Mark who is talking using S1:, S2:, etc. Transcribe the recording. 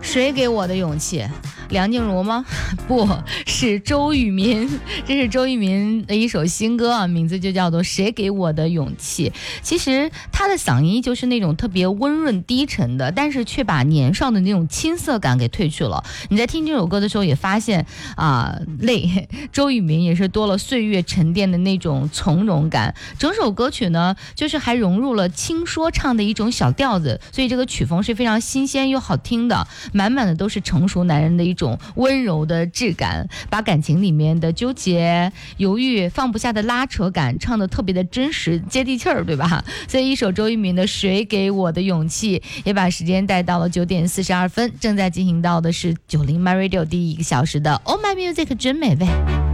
S1: 谁给我的勇气？梁静茹吗？不是周渝民，这是周渝民的一首新歌啊，名字就叫做《谁给我的勇气》。其实他的嗓音就是那种特别温润低沉的，但是却把年少的那种青涩感给褪去了。你在听这首歌的时候也发现周渝民也是多了岁月沉淀的那种从容感。整首歌曲呢，就是还融入了轻说唱的一种小调子，所以这个曲风是非常新鲜又好听的，满满的都是成熟男人的一种温柔的质感，把感情里面的纠结、犹豫、放不下的拉扯感唱得特别的真实、接地气儿，对吧？所以一首周渝民的《谁给我的勇气》也把时间带到了9点42分，正在进行到的是90My Radio 第1个小时的 Oh My Music 真美味。